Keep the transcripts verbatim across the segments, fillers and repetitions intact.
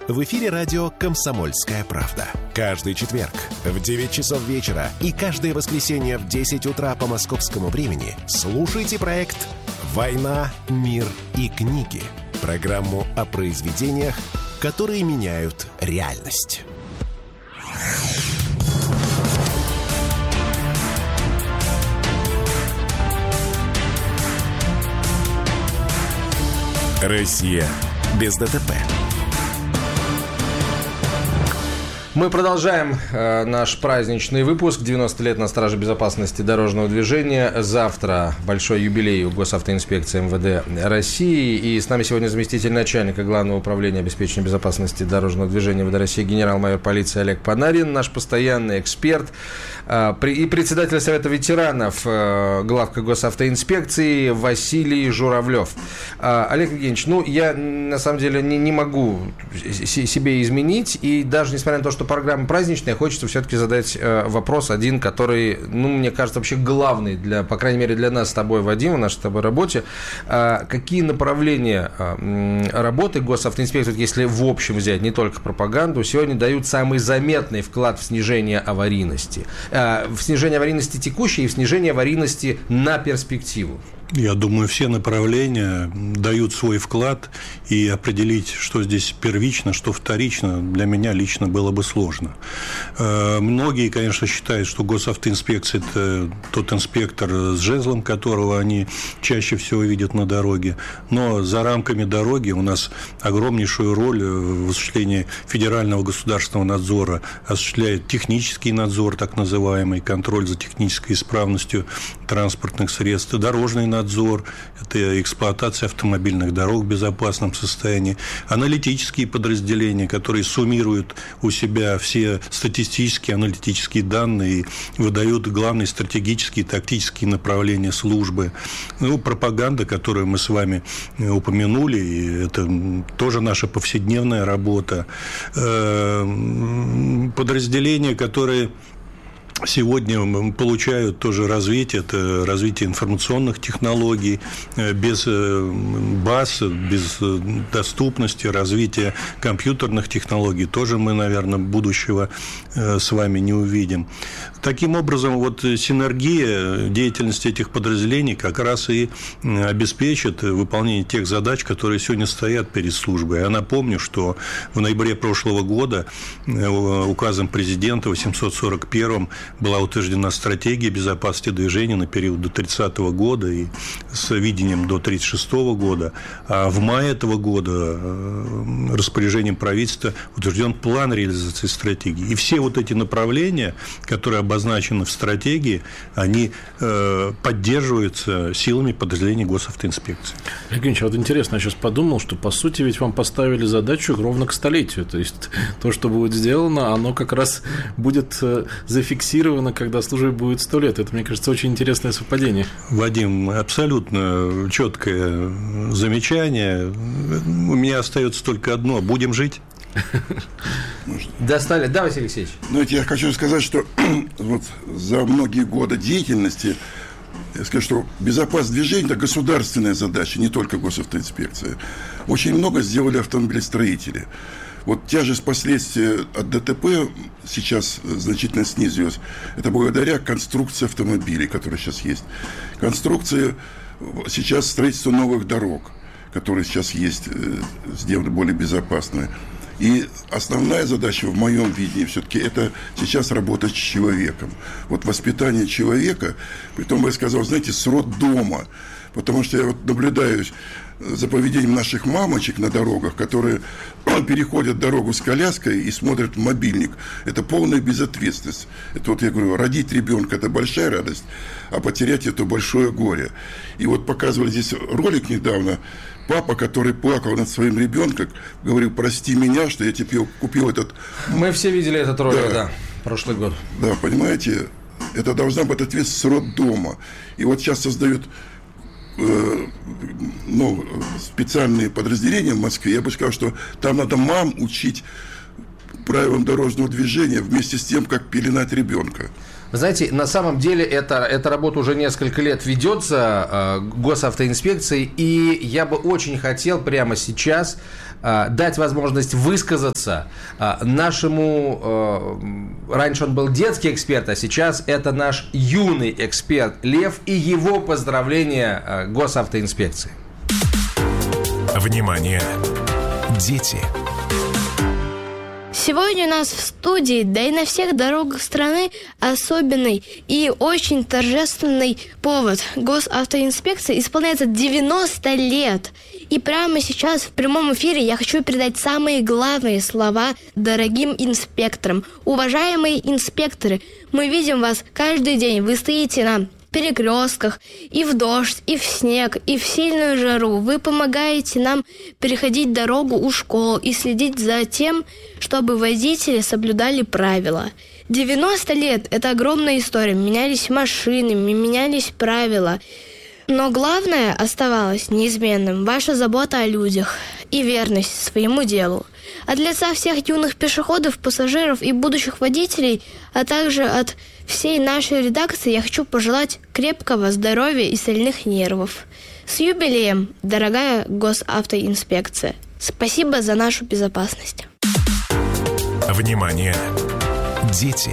В эфире радио «Комсомольская правда». Каждый четверг в девять часов вечера и каждое воскресенье в десять утра по московскому времени слушайте проект «Война, мир и книги». Программу о произведениях, которые меняют реальность. Россия без ДТП. Мы продолжаем э, наш праздничный выпуск. девяносто лет на страже безопасности дорожного движения. Завтра большой юбилей у Госавтоинспекции МВД России. И с нами сегодня заместитель начальника Главного управления обеспечения безопасности дорожного движения МВД России генерал-майор полиции Олег Панарин, наш постоянный эксперт э, и председатель Совета ветеранов э, главка Госавтоинспекции Василий Журавлев. Э, Олег Евгеньевич, ну я на самом деле не, не могу себе изменить. И даже несмотря на то, что программа праздничная, хочется все-таки задать э, вопрос один, который, ну, мне кажется, вообще главный, для, по крайней мере, для нас с тобой, Вадим, в нашей с тобой работе. Э, какие направления э, работы Госавтоинспекции, если в общем взять, не только пропаганду, сегодня дают самый заметный вклад в снижение аварийности? Э, в снижение аварийности текущей и в снижение аварийности на перспективу. Я думаю, все направления дают свой вклад, и определить, что здесь первично, что вторично, для меня лично было бы сложно. Многие, конечно, считают, что Госавтоинспекция – это тот инспектор с жезлом, которого они чаще всего видят на дороге, но за рамками дороги у нас огромнейшую роль в осуществлении федерального государственного надзора осуществляет технический надзор, так называемый, контроль за технической исправностью транспортных средств, дорожный надзор, это эксплуатация автомобильных дорог в безопасном состоянии, аналитические подразделения, которые суммируют у себя все статистические, аналитические данные и выдают главные стратегические и тактические направления службы. Ну, пропаганда, которую мы с вами упомянули, и это тоже наша повседневная работа. Подразделения, которые сегодня получают тоже развитие, это развитие информационных технологий, без баз, без доступности, развития компьютерных технологий тоже мы, наверное, будущего с вами не увидим. Таким образом, вот синергия деятельности этих подразделений как раз и обеспечит выполнение тех задач, которые сегодня стоят перед службой. Я напомню, что в ноябре прошлого года указом президента восемьсот сорок первым была утверждена стратегия безопасности движения на период до тридцатого года и с видением до тридцать шестого года. А в мае этого года распоряжением правительства утвержден план реализации стратегии. И все вот эти направления, которые обозначены в стратегии, они поддерживаются силами подразделений Госавтоинспекции. Евгений, вот интересно, я сейчас подумал, что по сути ведь вам поставили задачу ровно к столетию. То есть то, что будет сделано, оно как раз будет зафиксировано, когда службе будет сто лет. Это, мне кажется, очень интересное совпадение. Вадим, абсолютно четкое замечание. У меня остается только одно: будем жить. Достали. Да, Василий Алексеевич? Ну, я хочу сказать, что вот за многие годы деятельности, я скажу, что безопасность движения – это государственная задача, не только Госавтоинспекция. Очень много сделали автомобилестроители. Вот тяжесть последствий от ДТП сейчас значительно снизилась. Это благодаря конструкции автомобилей, которые сейчас есть. Конструкции сейчас строительство новых дорог, которые сейчас есть, сделаны более безопасными. И основная задача в моем видении все-таки это сейчас работать с человеком. Вот воспитание человека, притом я сказал, знаете, с роддома. Потому что я вот наблюдаю за поведением наших мамочек на дорогах, которые переходят дорогу с коляской и смотрят в мобильник. Это полная безответственность. Это вот я говорю, родить ребенка – это большая радость, а потерять – это большое горе. И вот показывали здесь ролик недавно. Папа, который плакал над своим ребенком, говорил: прости меня, что я тебе купил этот... Мы все видели этот ролик, да, да прошлый год. Да, понимаете, это должна быть ответственность с роддома. И вот сейчас создают э, ну, специальные подразделения в Москве. Я бы сказал, что там надо мам учить правилам дорожного движения вместе с тем, как пеленать ребенка. Вы знаете, на самом деле это, эта работа уже несколько лет ведется э, госавтоинспекцией, и я бы очень хотел прямо сейчас э, дать возможность высказаться э, нашему, э, раньше он был детский эксперт, а сейчас это наш юный эксперт Лев, и его поздравления э, госавтоинспекции. Внимание! Дети! Сегодня у нас в студии, да и на всех дорогах страны, особенный и очень торжественный повод. Госавтоинспекции исполняется девяносто лет. И прямо сейчас в прямом эфире я хочу передать самые главные слова дорогим инспекторам. Уважаемые инспекторы, мы видим вас каждый день. Вы стоите на перекрестках, и в дождь, и в снег, и в сильную жару. Вы помогаете нам переходить дорогу у школ и следить за тем, чтобы водители соблюдали правила. девяносто лет – это огромная история. Менялись машины, менялись правила. Но главное оставалось неизменным – ваша забота о людях и верность своему делу. От лица всех юных пешеходов, пассажиров и будущих водителей, а также от всей нашей редакции я хочу пожелать крепкого здоровья и сильных нервов. С юбилеем, дорогая госавтоинспекция! Спасибо за нашу безопасность. Внимание! Дети!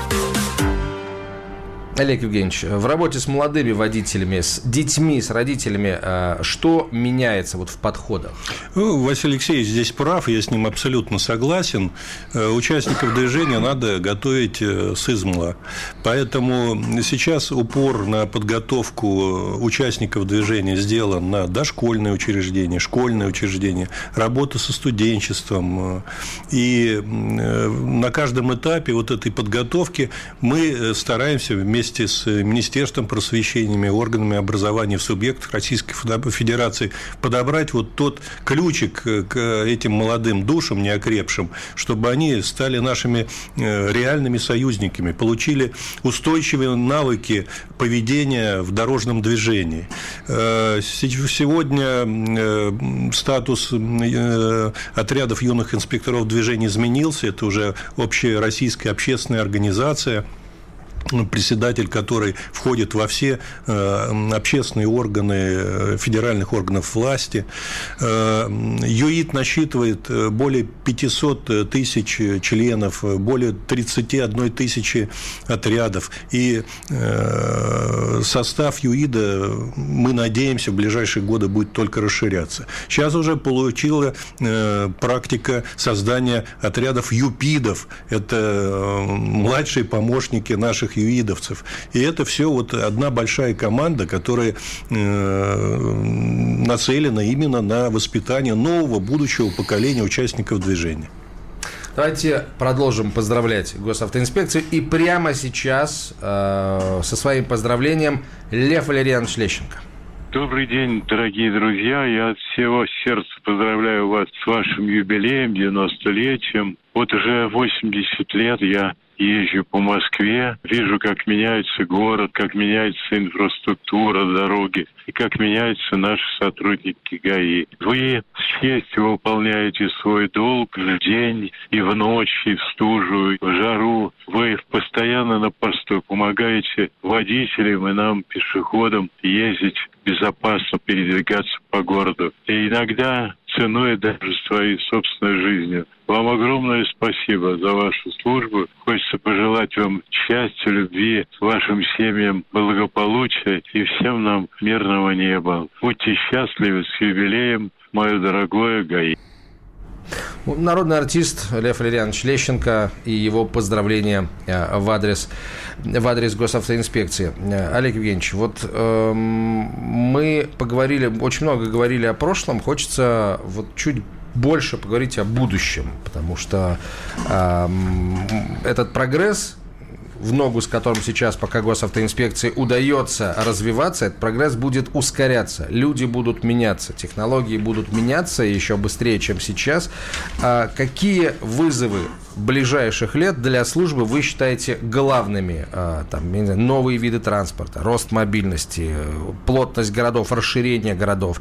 Олег Евгеньевич, в работе с молодыми водителями, с детьми, с родителями, что меняется вот в подходах? Ну, Василий Алексеевич здесь прав, я с ним абсолютно согласен. Участников движения надо готовить сизмала. Поэтому сейчас упор на подготовку участников движения сделан на дошкольные учреждения, школьные учреждения, работа со студенчеством. И на каждом этапе вот этой подготовки мы стараемся вместе вместе с Министерством просвещения, органами образования в субъектах Российской Федерации подобрать вот тот ключик к этим молодым душам неокрепшим, чтобы они стали нашими реальными союзниками, получили устойчивые навыки поведения в дорожном движении. Сегодня статус отрядов юных инспекторов движения изменился, это уже общероссийская общественная организация, председатель которой входит во все общественные органы федеральных органов власти. ЮИД насчитывает более пятьсот тысяч членов, более тридцать одна тысяча отрядов. И состав ЮИДа, мы надеемся, в ближайшие годы будет только расширяться. Сейчас уже получила практика создания отрядов ЮПИДов. Это младшие помощники наших юидовцев. И это все вот одна большая команда, которая нацелена именно на воспитание нового будущего поколения участников движения. Давайте продолжим поздравлять госавтоинспекцию. И прямо сейчас э, со своим поздравлением Лев Валерьянович Лещенко. Добрый день, дорогие друзья. Я от всего сердца поздравляю вас с вашим юбилеем, девяностолетием. Вот уже восемьдесят лет я езжу по Москве, вижу, как меняется город, как меняется инфраструктура, дороги, и как меняются наши сотрудники ГАИ. Вы с честью выполняете свой долг в день, и в ночь, и в стужу, и в жару. Вы постоянно на посту, помогаете водителям и нам, пешеходам, ездить безопасно, передвигаться по городу. И иногда ценой даже своей собственной жизнью. Вам огромное спасибо за вашу службу. Хочется пожелать вам счастья, любви, вашим семьям благополучия и всем нам мирного неба. Будьте счастливы с юбилеем, мое дорогое ГАИ. Народный артист Лев Валерьянович Лещенко и его поздравления в адрес, в адрес госавтоинспекции. Олег Евгеньевич, вот э, мы поговорили, очень много говорили о прошлом, хочется вот чуть больше поговорить о будущем, потому что э, этот прогресс, в ногу с которым сейчас пока госавтоинспекции удается развиваться, этот прогресс будет ускоряться. Люди будут меняться, технологии будут меняться еще быстрее, чем сейчас. А какие вызовы ближайших лет для службы вы считаете главными? А, там, новые виды транспорта, рост мобильности, плотность городов, расширение городов,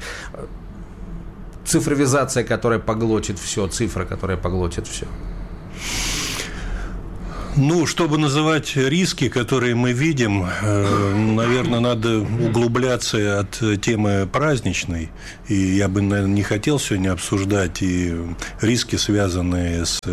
цифровизация, которая поглотит все, цифра, которая поглотит все. Ну, чтобы называть риски, которые мы видим, наверное, надо углубляться от темы праздничной. И я бы, наверное, не хотел сегодня обсуждать и риски, связанные с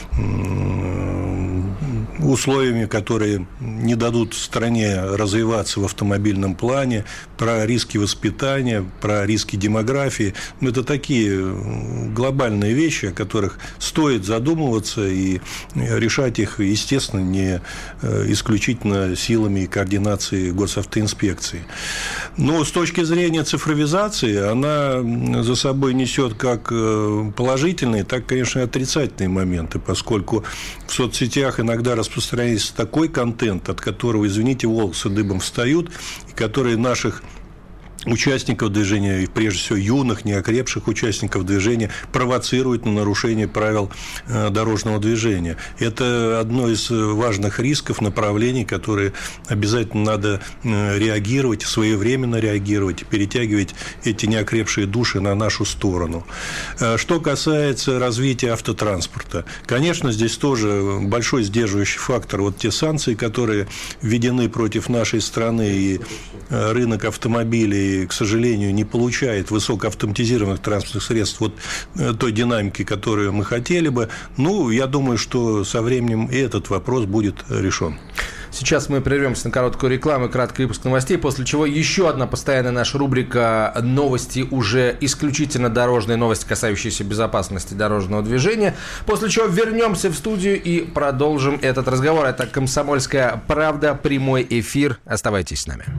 условиями, которые не дадут стране развиваться в автомобильном плане, про риски воспитания, про риски демографии. Это такие глобальные вещи, о которых стоит задумываться и решать их, естественно, не исключительно силами и координацией госавтоинспекции. Но с точки зрения цифровизации, она за собой несет как положительные, так, конечно, и отрицательные моменты, поскольку в соцсетях иногда распространяется такой контент, от которого, извините, волосы дыбом встают, и который наших участников движения, и прежде всего юных, неокрепших участников движения, провоцирует на нарушение правил дорожного движения. Это одно из важных рисков, направлений, которые обязательно надо реагировать, своевременно реагировать, перетягивать эти неокрепшие души на нашу сторону. Что касается развития автотранспорта, конечно, здесь тоже большой сдерживающий фактор. Вот те санкции, которые введены против нашей страны, и рынок автомобилей, к сожалению, не получает высокоавтоматизированных транспортных средств вот той динамики, которую мы хотели бы. Ну, я думаю, что со временем и этот вопрос будет решен. Сейчас мы прервемся на короткую рекламу и краткий выпуск новостей, после чего еще одна постоянная наша рубрика «Новости», уже исключительно дорожные новости, касающиеся безопасности дорожного движения, после чего вернемся в студию и продолжим этот разговор. Это «Комсомольская правда», прямой эфир. Оставайтесь с нами.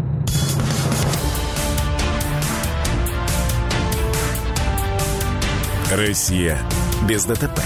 Россия без ДТП.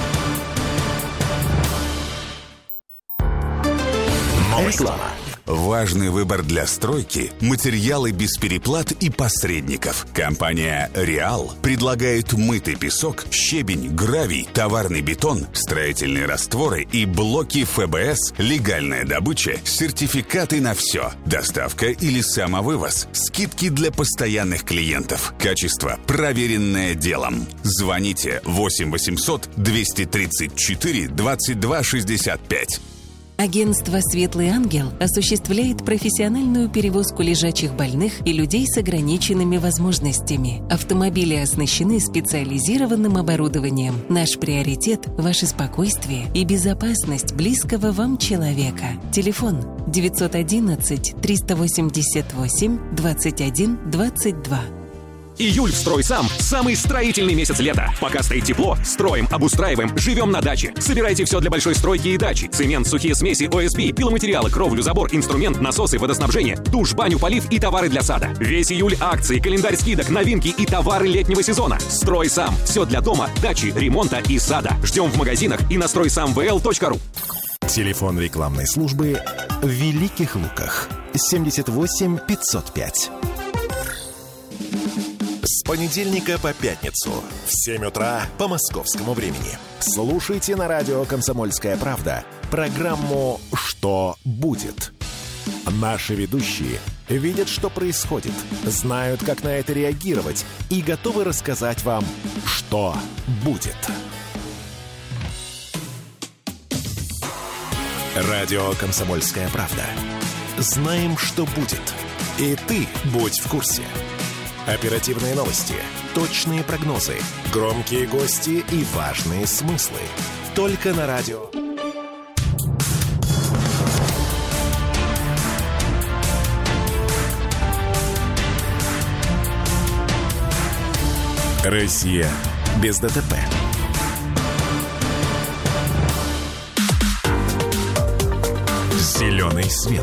Реклама. Важный выбор для стройки – материалы без переплат и посредников. Компания «Реал» предлагает мытый песок, щебень, гравий, товарный бетон, строительные растворы и блоки эф бэ эс, легальная добыча, сертификаты на все, доставка или самовывоз, скидки для постоянных клиентов. Качество, проверенное делом. Звоните восемь восемьсот двести тридцать четыре двадцать два шестьдесят пять. Агентство «Светлый ангел» осуществляет профессиональную перевозку лежачих больных и людей с ограниченными возможностями. Автомобили оснащены специализированным оборудованием. Наш приоритет – ваше спокойствие и безопасность близкого вам человека. Телефон девятьсот одиннадцать триста восемьдесят восемь двадцать один двадцать два. Июль в «Стройсам» – самый строительный месяц лета. Пока стоит тепло, строим, обустраиваем, живем на даче. Собирайте все для большой стройки и дачи. Цемент, сухие смеси, о эс пи, пиломатериалы, кровлю, забор, инструмент, насосы, водоснабжение, душ, баню, полив и товары для сада. Весь июль акции, календарь скидок, новинки и товары летнего сезона. «Стройсам» – все для дома, дачи, ремонта и сада. Ждем в магазинах и на стройсам вэ эл точка ру. Телефон рекламной службы в Великих Луках. семьдесят восемь пятьсот пять. С понедельника по пятницу в семь утра по московскому времени. Слушайте на радио «Комсомольская правда» программу «Что будет?». Наши ведущие видят, что происходит, знают, как на это реагировать и готовы рассказать вам, что будет. Радио «Комсомольская правда». Знаем, что будет. И ты будь в курсе. Оперативные новости, точные прогнозы, громкие гости и важные смыслы. Только на радио. Россия без ДТП. Зеленый свет.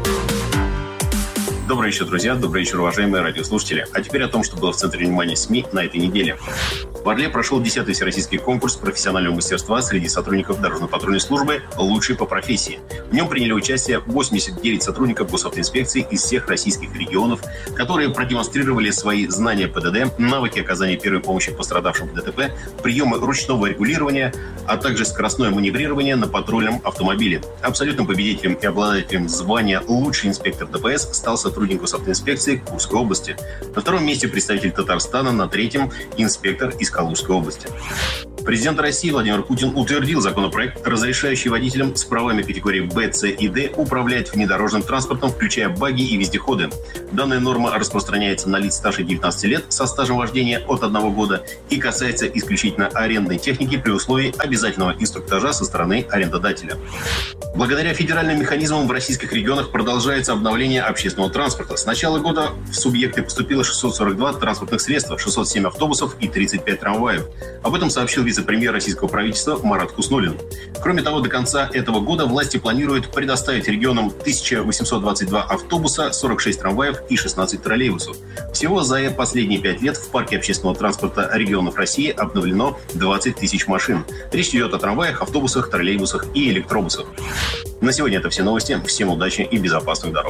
Добрый вечер, друзья. Добрый вечер, уважаемые радиослушатели. А теперь о том, что было в центре внимания СМИ на этой неделе. В Орле прошел десятый всероссийский конкурс профессионального мастерства среди сотрудников дорожно-патрульной службы «Лучшие по профессии». В нем приняли участие восемьдесят девять сотрудников госавтоинспекции из всех российских регионов, которые продемонстрировали свои знания пэ дэ дэ, навыки оказания первой помощи пострадавшим в дэ тэ пэ, приемы ручного регулирования, а также скоростное маневрирование на патрульном автомобиле. Абсолютным победителем и обладателем звания «Лучший инспектор дэ пэ эс» стал сотрудник госавтоинспекции Курской области. На втором месте представитель Татарстана, на третьем – инспектор из Калужской области. Президент России Владимир Путин утвердил законопроект, разрешающий водителям с правами категории Б, С и Д управлять внедорожным транспортом, включая багги и вездеходы. Данная норма распространяется на лиц старше девятнадцати лет со стажем вождения от одного года и касается исключительно арендной техники при условии обязательного инструктажа со стороны арендодателя. Благодаря федеральным механизмам в российских регионах продолжается обновление общественного транспорта. С начала года в субъекты поступило шестьсот сорок два транспортных средства, шестьсот семь автобусов и тридцать пять трамваев. Об этом сообщил вице-премьер российского правительства Марат Хуснуллин. Кроме того, до конца этого года власти планируют предоставить регионам тысяча восемьсот двадцать два автобуса, сорок шесть трамваев и шестнадцать троллейбусов. Всего за последние пять лет в парке общественного транспорта регионов России обновлено двадцать тысяч машин. Речь идет о трамваях, автобусах, троллейбусах и электробусах. На сегодня это все новости. Всем удачи и безопасных дорог.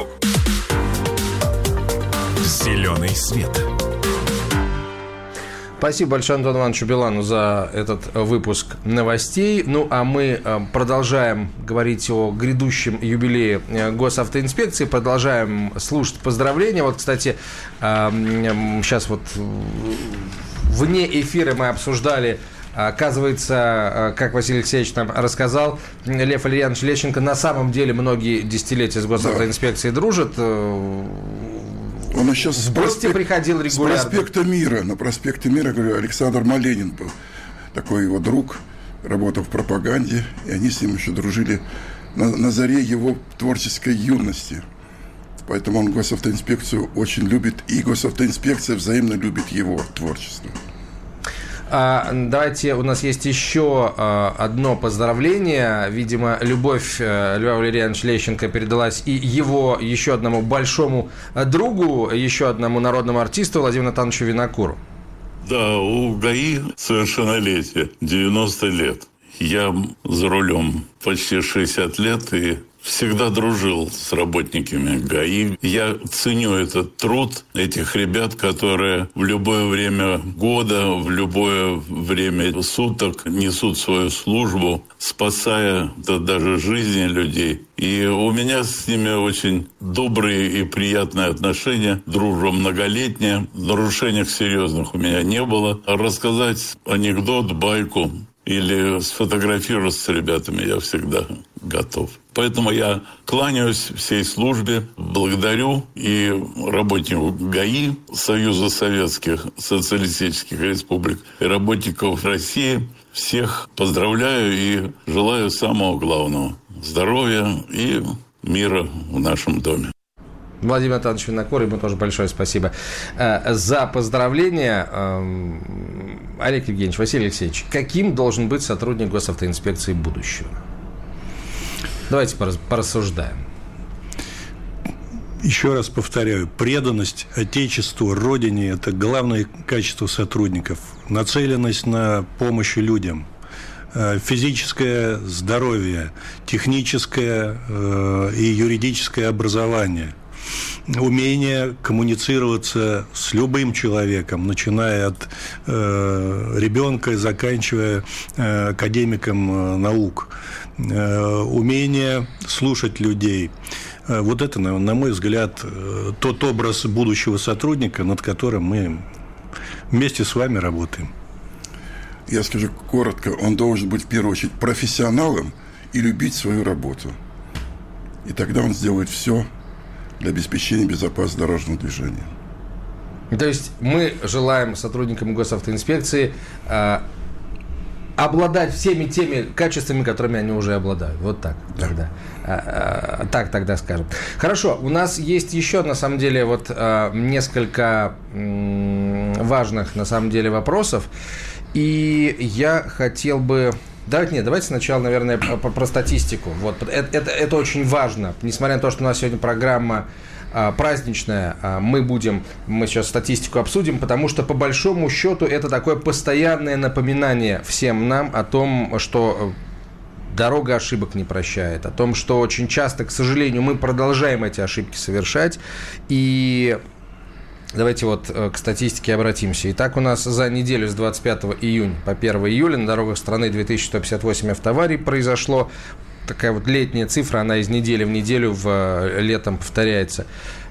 Зеленый свет. Спасибо большое Антону Ивановичу Билану за этот выпуск новостей. Ну, а мы продолжаем говорить о грядущем юбилее госавтоинспекции, продолжаем слушать поздравления. Вот, кстати, сейчас вот вне эфира мы обсуждали, оказывается, как Василий Алексеевич нам рассказал, Лев Ильянович Лещенко на самом деле многие десятилетия с госавтоинспекцией да. дружит. Он сейчас в гости проспект, приходил регулярно. С проспекта Мира. На проспекте Мира, говорю, Александр Маленин был. Такой его друг, работал в пропаганде. И они с ним еще дружили на, на заре его творческой юности. Поэтому он госавтоинспекцию очень любит. И госавтоинспекция взаимно любит его творчество. А, давайте, у нас есть еще а, одно поздравление. Видимо, любовь а, Льва Валерьяновича Лещенко передалась и его еще одному большому другу, еще одному народному артисту Владимиру Натановичу Винокуру. Да, у ГАИ совершеннолетие, девяносто лет. Я за рулем почти шестьдесят лет и всегда дружил с работниками ГАИ. Я ценю этот труд этих ребят, которые в любое время года, в любое время суток несут свою службу, спасая да, даже жизни людей. И у меня с ними очень добрые и приятные отношения, дружба многолетняя, нарушений серьезных у меня не было. Рассказать анекдот, байку или сфотографироваться с ребятами я всегда готов. Поэтому я кланяюсь всей службе, благодарю и работников ГАИ, Союза Советских Социалистических Республик, и работников России. Всех поздравляю и желаю самого главного – здоровья и мира в нашем доме. Владимир Натанович Винокур, ему тоже большое спасибо за поздравления. Олег Евгеньевич, Василий Алексеевич, каким должен быть сотрудник госавтоинспекции будущего? Давайте порассуждаем. Еще раз повторяю, преданность Отечеству, Родине – это главное качество сотрудников. Нацеленность на помощь людям, физическое здоровье, техническое и юридическое образование, умение коммуницироваться с любым человеком, начиная от э, ребенка и заканчивая э, академиком э, наук, э, умение слушать людей. Э, вот это, на, на мой взгляд, э, тот образ будущего сотрудника, над которым мы вместе с вами работаем. Я скажу коротко, он должен быть в первую очередь профессионалом и любить свою работу. И тогда он сделает все для обеспечения безопасности дорожного движения. То есть мы желаем сотрудникам госавтоинспекции э, обладать всеми теми качествами, которыми они уже обладают. Вот так. Да. Тогда. Э, э, так тогда скажем. Хорошо, у нас есть еще, на самом деле, вот э, несколько э, важных, на самом деле, вопросов. И я хотел бы... Давайте, нет, давайте сначала, наверное, про, про статистику. Вот, это, это, это очень важно. Несмотря на то, что у нас сегодня программа а, праздничная, а, мы будем, мы сейчас статистику обсудим, потому что, по большому счету, это такое постоянное напоминание всем нам о том, что дорога ошибок не прощает, о том, что очень часто, к сожалению, мы продолжаем эти ошибки совершать. И... Давайте вот к статистике обратимся. Итак, у нас за неделю с двадцать пятого июня по первого июля на дорогах страны две тысячи сто пятьдесят восемь автоаварий произошло. Такая вот летняя цифра, она из недели в неделю в летом повторяется.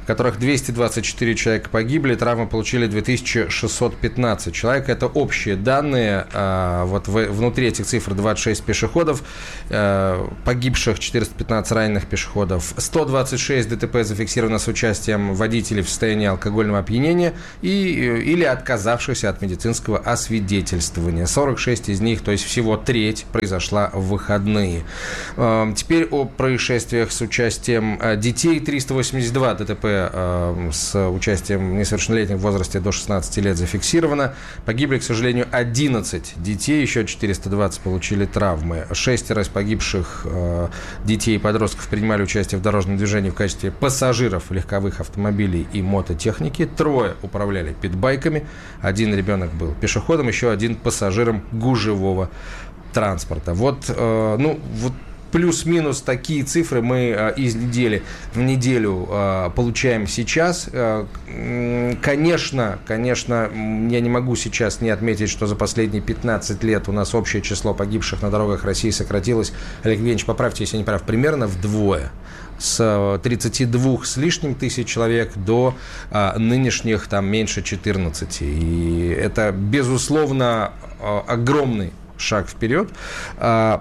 которых двести двадцать четыре человека погибли, травмы получили две тысячи шестьсот пятнадцать человек. Это общие данные. Вот внутри этих цифр двадцать шесть пешеходов погибших, четыреста пятнадцать раненых пешеходов, сто двадцать шесть ДТП зафиксировано с участием водителей в состоянии алкогольного опьянения и, или отказавшихся от медицинского освидетельствования. сорок шесть из них, то есть всего треть, произошла в выходные. Теперь о происшествиях с участием детей. триста восемьдесят два ДТП с участием несовершеннолетних в возрасте до шестнадцати лет зафиксировано. Погибли, к сожалению, одиннадцать детей, еще четыреста двадцать получили травмы. Шестеро из погибших детей и подростков принимали участие в дорожном движении в качестве пассажиров легковых автомобилей и мототехники. Трое управляли питбайками. Один ребенок был пешеходом, еще один пассажиром гужевого транспорта. Вот, э, ну, вот плюс-минус такие цифры мы э, из недели в неделю э, получаем сейчас. Э, конечно, конечно, я не могу сейчас не отметить, что за последние пятнадцать лет у нас общее число погибших на дорогах России сократилось. Олег Евгеньевич, поправьте, если я не прав, примерно вдвое. С тридцати двух с лишним тысяч человек до а, нынешних там меньше четырнадцати. И это, безусловно, огромный шаг вперед. А,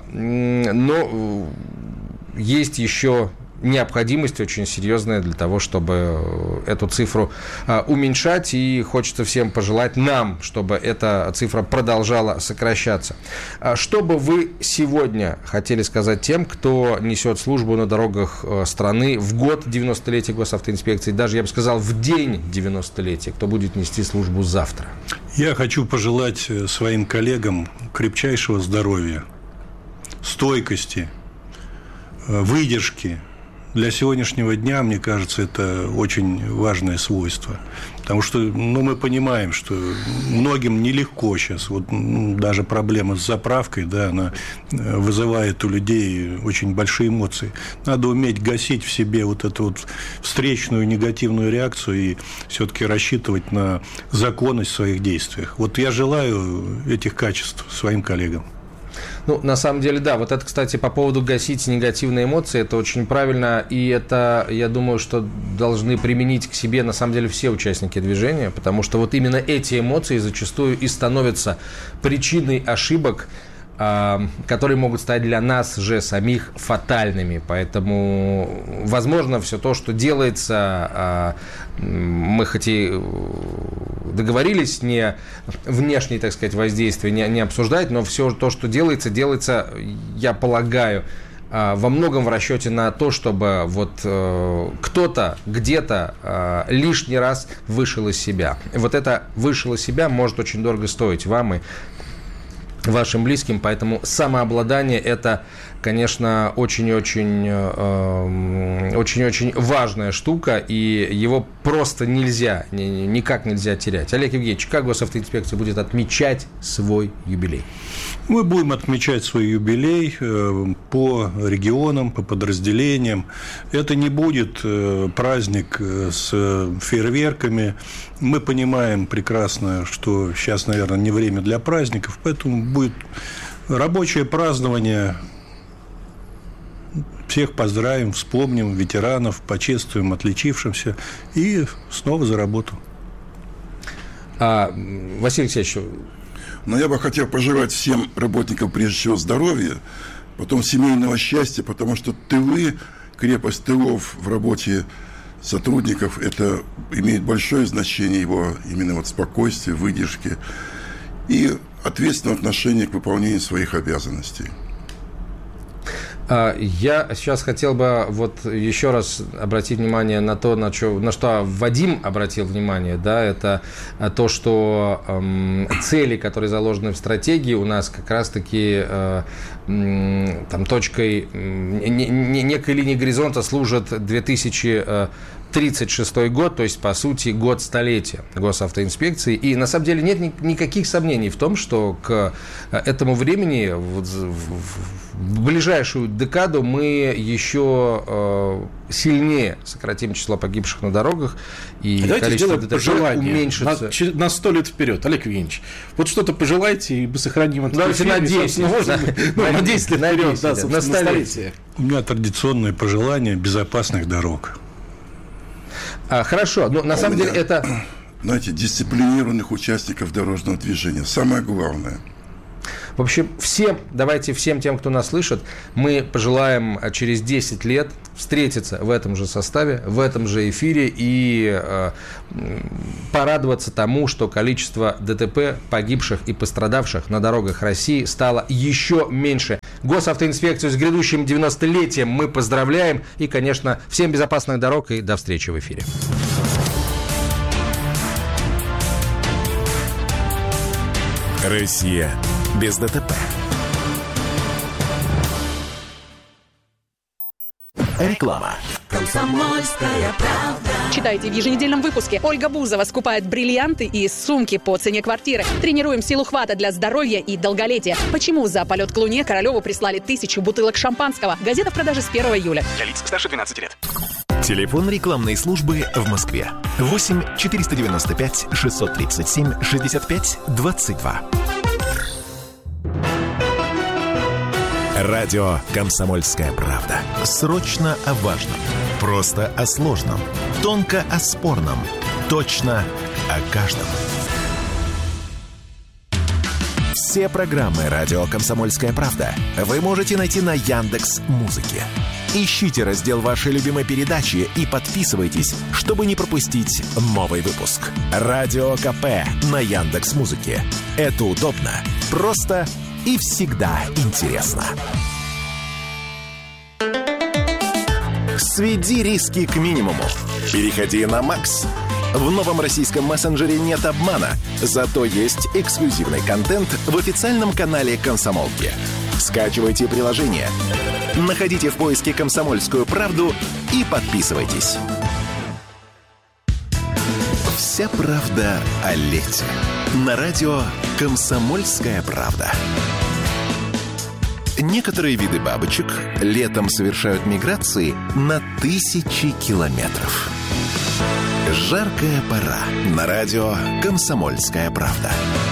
но есть еще необходимость очень серьезная для того, чтобы эту цифру а, уменьшать, и хочется всем пожелать нам, чтобы эта цифра продолжала сокращаться. А что бы вы сегодня хотели сказать тем, кто несет службу на дорогах страны в год девяностолетия госавтоинспекции, даже, я бы сказал, в день девяностолетия, кто будет нести службу завтра? Я хочу пожелать своим коллегам крепчайшего здоровья, стойкости, выдержки. Для сегодняшнего дня, мне кажется, это очень важное свойство. Потому что, ну, мы понимаем, что многим нелегко сейчас. Вот даже проблема с заправкой, да, она вызывает у людей очень большие эмоции. Надо уметь гасить в себе вот эту вот встречную негативную реакцию и все-таки рассчитывать на законность в своих действиях. Вот я желаю этих качеств своим коллегам. Ну, на самом деле, да. Вот это, кстати, по поводу гасить негативные эмоции, это очень правильно. И это, я думаю, что должны применить к себе, на самом деле, все участники движения, потому что вот именно эти эмоции зачастую и становятся причиной ошибок, которые могут стать для нас же самих фатальными. Поэтому, возможно, все то, что делается, мы хоть и договорились не внешние, так сказать, воздействия не, не обсуждать, но все то, что делается, делается, я полагаю, во многом в расчете на то, чтобы вот э, кто-то где-то э, лишний раз вышел из себя. Вот это вышел из себя может очень дорого стоить вам и вашим близким, поэтому самообладание – это, конечно, очень-очень, э, очень-очень важная штука, и его просто нельзя, никак нельзя терять. Олег Евгеньевич, как госавтоинспекция будет отмечать свой юбилей? Мы будем отмечать свой юбилей по регионам, по подразделениям. Это не будет праздник с фейерверками. Мы понимаем прекрасно, что сейчас, наверное, не время для праздников, поэтому будет рабочее празднование. Всех поздравим, вспомним ветеранов, почествуем отличившимся и снова за работу. А, Василий Алексеевич, но я бы хотел пожелать всем работникам, прежде всего, здоровья, потом семейного счастья, потому что тылы, крепость тылов в работе сотрудников, это имеет большое значение, его именно вот спокойствие, выдержки и ответственное отношение к выполнению своих обязанностей. Я сейчас хотел бы вот еще раз обратить внимание на то, на что, на что Вадим обратил внимание, да, это то, что эм, цели, которые заложены в стратегии, у нас как раз-таки э, э, там точкой, э, не, не, некой линии горизонта служат две тысячи тридцать шестой год, то есть, по сути, год столетия госавтоинспекции. И, на самом деле, нет ни, никаких сомнений в том, что к этому времени, вот, в ближайшую декаду, мы еще э, сильнее сократим число погибших на дорогах, и а количество ДТП уменьшится. На, на сто лет вперед, Олег Евгеньевич. Вот что-то пожелайте, и мы сохраним это. Давайте на десять, можно? На десять лет вперед, да, на столетие. У меня традиционное пожелание безопасных дорог. А, хорошо, но на самом деле это... Знаете, дисциплинированных участников дорожного движения. Самое главное. В общем, всем, давайте всем тем, кто нас слышит, мы пожелаем через десять лет встретиться в этом же составе, в этом же эфире и э, порадоваться тому, что количество ДТП, погибших и пострадавших на дорогах России стало еще меньше. Госавтоинспекцию с грядущим девяностолетием мы поздравляем. И, конечно, всем безопасных дорог и до встречи в эфире. Россия без ДТП. Реклама. Комсомольская правда. Читайте в еженедельном выпуске. Ольга Бузова скупает бриллианты и сумки по цене квартиры. Тренируем силу хвата для здоровья и долголетия. Почему за полет к Луне Королеву прислали тысячу бутылок шампанского? Газета в продаже с первого июля. Для лиц старше двенадцати лет. Телефон рекламной службы в Москве. восемь четыреста девяносто пять шестьсот тридцать семь шестьдесят пять двадцать два. Радио «Комсомольская правда». Срочно о важном. Просто о сложном. Тонко о спорном. Точно о каждом. Все программы «Радио «Комсомольская правда» вы можете найти на Яндекс.Музыке. Ищите раздел вашей любимой передачи и подписывайтесь, чтобы не пропустить новый выпуск. Радио КП на Яндекс.Музыке. Это удобно, просто и всегда интересно. Сведи риски к минимуму. Переходи на Макс. В новом российском мессенджере нет обмана, зато есть эксклюзивный контент в официальном канале «Комсомолки». Скачивайте приложение, находите в поиске «Комсомольскую правду» и подписывайтесь. Вся правда о лете. На радио «Комсомольская правда». Некоторые виды бабочек летом совершают миграции на тысячи километров. Жаркая пора. На радио «Комсомольская правда».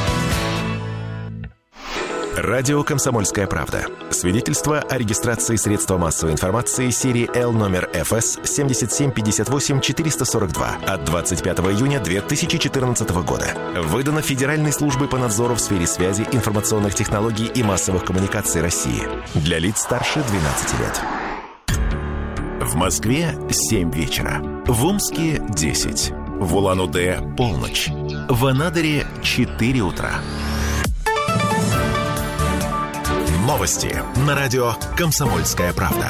Радио «Комсомольская правда». Свидетельство о регистрации средства массовой информации серии Л номер эф эс семь семь пять восемь четыре сорок два от двадцать пятого июня две тысячи четырнадцатого года. Выдано Федеральной службой по надзору в сфере связи, информационных технологий и массовых коммуникаций России. Для лиц старше двенадцати лет. В Москве семь вечера. В Омске десять. В Улан-Удэ полночь. В Анадыре четыре утра. Новости на радио «Комсомольская правда».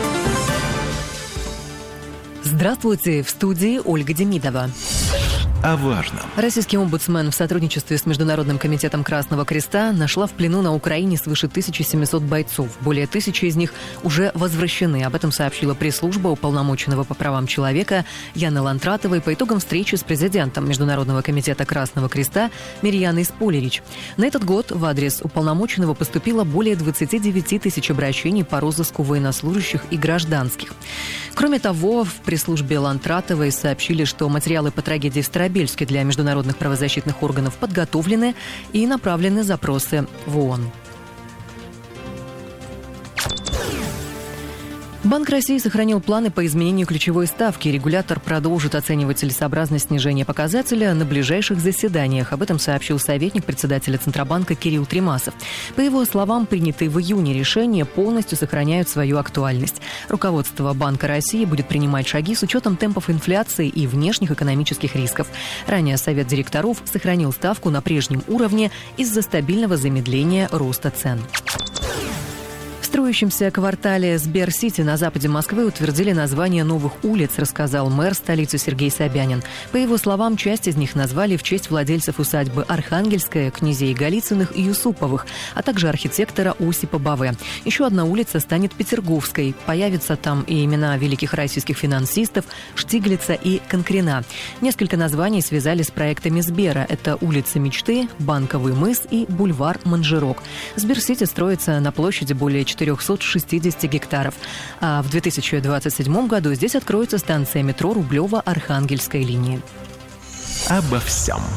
Здравствуйте, в студии Ольга Демидова. О важном. Российский омбудсмен в сотрудничестве с Международным комитетом Красного Креста нашла в плену на Украине свыше тысячи семисот бойцов. Более тысячи из них уже возвращены. Об этом сообщила пресс-служба уполномоченного по правам человека Яны Лантратовой по итогам встречи с президентом Международного комитета Красного Креста Мирьяной Сполерич. На этот год в адрес уполномоченного поступило более двадцати девяти тысяч обращений по розыску военнослужащих и гражданских. Кроме того, в пресс-службе Лантратовой сообщили, что материалы по трагедии в Старобельске для международных правозащитных органов подготовлены и направлены запросы в ООН. Банк России сохранил планы по изменению ключевой ставки. Регулятор продолжит оценивать целесообразность снижения показателя на ближайших заседаниях. Об этом сообщил советник председателя Центробанка Кирилл Тремасов. По его словам, принятые в июне решения полностью сохраняют свою актуальность. Руководство Банка России будет принимать шаги с учетом темпов инфляции и внешних экономических рисков. Ранее Совет директоров сохранил ставку на прежнем уровне из-за стабильного замедления роста цен. В строящемся квартале Сбер-Сити на западе Москвы утвердили название новых улиц, рассказал мэр столицы Сергей Собянин. По его словам, часть из них назвали в честь владельцев усадьбы Архангельская, князей Голицыных и Юсуповых, а также архитектора Осипа Баве. Еще одна улица станет Петерговской. Появятся там и имена великих российских финансистов Штиглица и Конкрина. Несколько названий связали с проектами Сбера. Это улица Мечты, Банковый мыс и бульвар Манжерок. Сбер-Сити строится на площади более четырехсот шестидесяти гектаров. А в две тысячи двадцать седьмом году здесь откроется станция метро Рублево-Архангельской линии. Обо всем.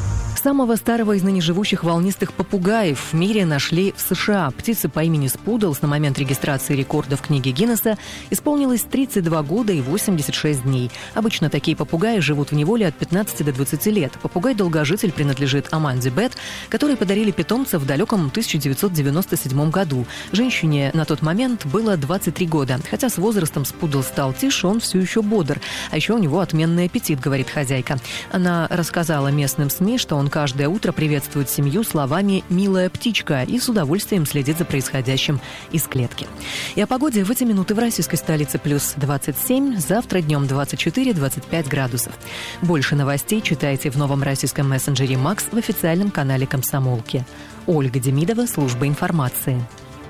Самого старого из ныне живущих волнистых попугаев в мире нашли в США. Птице по имени Спудлс на момент регистрации рекордов в книге Гиннесса исполнилось тридцать два года и восемьдесят шесть дней. Обычно такие попугаи живут в неволе от пятнадцати до двадцати лет. Попугай-долгожитель принадлежит Аманде Бет, которой подарили питомца в далеком тысяча девятьсот девяносто седьмом году. Женщине на тот момент было двадцать три года. Хотя с возрастом Спудлс стал тише, он все еще бодр. А еще у него отменный аппетит, говорит хозяйка. Она рассказала местным СМИ, что он каждое утро приветствует семью словами «милая птичка» и с удовольствием следит за происходящим из клетки. И о погоде в эти минуты в российской столице плюс двадцать семь, завтра днем двадцать четыре - двадцать пять градусов. Больше новостей читайте в новом российском мессенджере «Макс» в официальном канале «Комсомолки». Ольга Демидова, служба информации.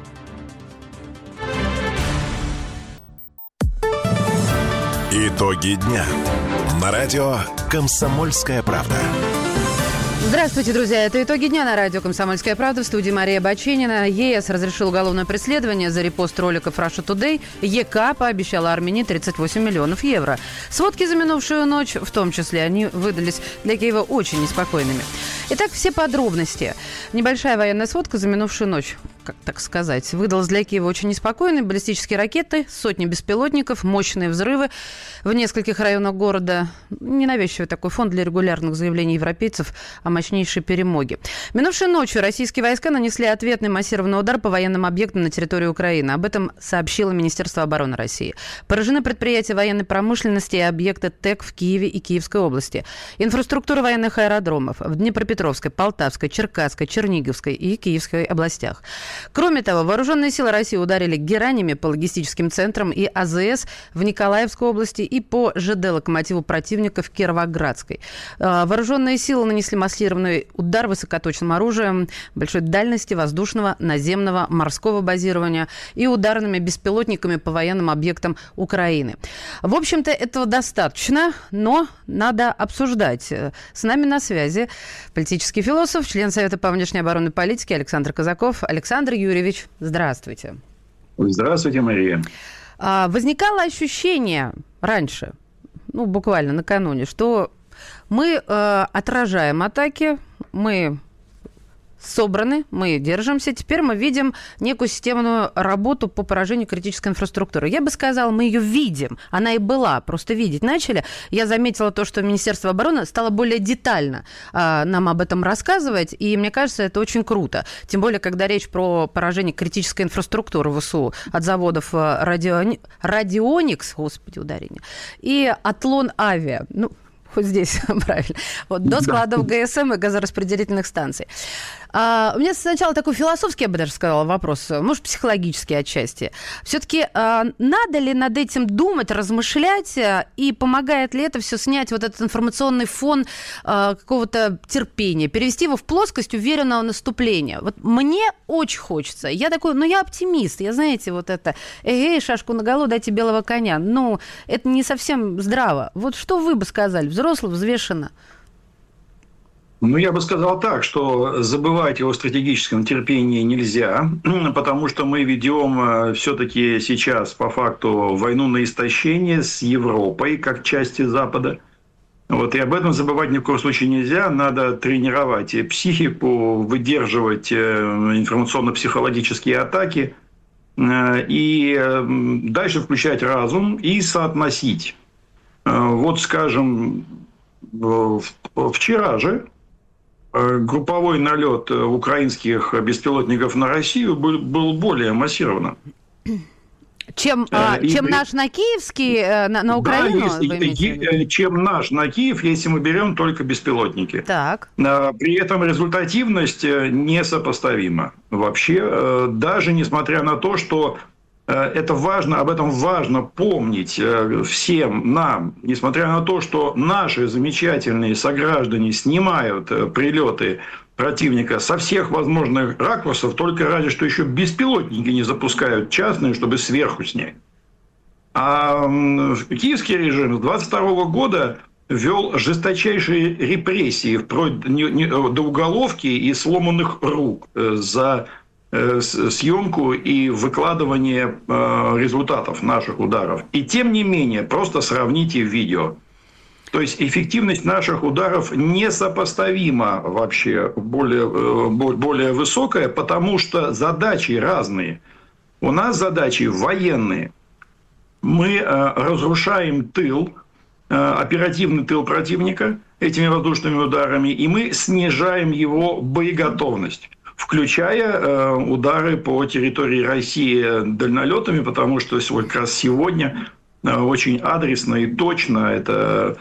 Итоги дня. На радио «Комсомольская правда». Здравствуйте, друзья. Это «Итоги дня» на радио «Комсомольская правда». В студии Мария Баченина. ЕС разрешил уголовное преследование за репост роликов Russia Today. ЕК пообещала Армении тридцать восемь миллионов евро. Сводки за минувшую ночь, в том числе, они выдались для Киева очень неспокойными. Итак, все подробности. Небольшая военная сводка за минувшую ночь, как так сказать, выдалась для Киева очень неспокойной. Баллистические ракеты, сотни беспилотников, мощные взрывы в нескольких районах города. Ненавязчивый такой фон для регулярных заявлений европейцев о мощнейшей перемоге. Минувшей ночью российские войска нанесли ответный массированный удар по военным объектам на территории Украины. Об этом сообщило Министерство обороны России. Поражены предприятия военной промышленности и объекты ТЭК в Киеве и Киевской области. Инфраструктура военных аэродромов в Днепропетровской, Полтавской, Черкасской, Черниговской и Киевской областях. Кроме того, вооруженные силы России ударили геранями по логистическим центрам и АЗС в Николаевской области и по ЖД локомотиву противника в Кировоградской. Вооруженные силы нанесли массированный удар высокоточным оружием большой дальности воздушного, наземного, морского базирования и ударными беспилотниками по военным объектам Украины. В общем-то, этого достаточно, но надо обсуждать. С нами на связи политический философ, член Совета по внешней оборонной политике Александр Казаков. Александр Юрьевич, здравствуйте. Здравствуйте, Мария. Возникало ощущение раньше, ну, буквально накануне, что мы э, отражаем атаки, мы собраны, мы держимся. Теперь мы видим некую системную работу по поражению критической инфраструктуры. Я бы сказала, мы ее видим. Она и была, просто видеть начали. Я заметила то, что Министерство обороны стало более детально э, нам об этом рассказывать, и мне кажется, это очень круто. Тем более, когда речь про поражение критической инфраструктуры ВСУ от заводов радио... Радионикс, господи, ударение, и Атлон Авиа. Ну, хоть здесь, правильно. Вот, до складов ГСМ и газораспределительных станций. А, у меня сначала такой философский, я бы даже сказала, вопрос, может, психологический отчасти. Все-таки а, надо ли над этим думать, размышлять, и помогает ли это все снять вот этот информационный фон а, какого-то терпения, перевести его в плоскость уверенного наступления? Вот мне очень хочется. Я такой, ну, я оптимист, я, знаете, вот это, эй, шашку наголо, дайте белого коня. Ну, это не совсем здраво. Вот что вы бы сказали, взрослый, взвешенно? Ну, я бы сказал так, что забывать о стратегическом терпении нельзя, потому что мы ведем все-таки сейчас по факту войну на истощение с Европой, как частью Запада. Вот, и об этом забывать ни в коем случае нельзя. Надо тренировать психику, выдерживать информационно-психологические атаки и дальше включать разум и соотносить. Вот, скажем, вчера же групповой налет украинских беспилотников на Россию был, был более массированным. Чем, а, и, чем и, наш на киевский, на, на Украину? Да, если, чем наш на Киев, если мы берем только беспилотники. Так. При этом результативность несопоставима вообще, даже несмотря на то, что это важно, об этом важно помнить всем нам, несмотря на то, что наши замечательные сограждане снимают прилеты противника со всех возможных ракурсов, только ради, что еще беспилотники не запускают частные, чтобы сверху снять. А киевский режим с двадцать второго года вел жесточайшие репрессии вплоть до уголовки и сломанных рук за съемку и выкладывание результатов наших ударов. И тем не менее, просто сравните видео. То есть эффективность наших ударов несопоставима вообще, более, более высокая, потому что задачи разные. У нас задачи военные. Мы разрушаем тыл, оперативный тыл противника этими воздушными ударами, и мы снижаем его боеготовность, включая э, удары по территории России дальнолетами, потому что как раз сегодня э, очень адресно и точно это